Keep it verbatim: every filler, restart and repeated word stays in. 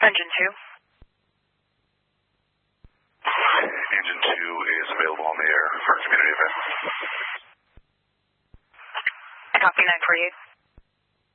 Engine two. Engine two is available on the air for a community event. Copy nine forty-eight.